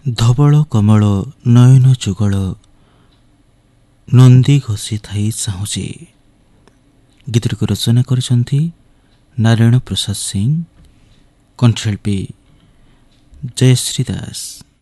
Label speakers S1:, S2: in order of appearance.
S1: ଧବଳ କମଳ ନୟନ ଯୁଗଳ ନନ୍ଦୀ ଘୋଷି ଥାଇ ଚାହୁଁଛି। ଗୀତଟିକୁ ରଚନା କରିଛନ୍ତି ନାରାୟଣ ପ୍ରସାଦ ସିଂ, କଣ୍ଠଶିଳ୍ପୀ ଜୟଶ୍ରୀ ଦାସ।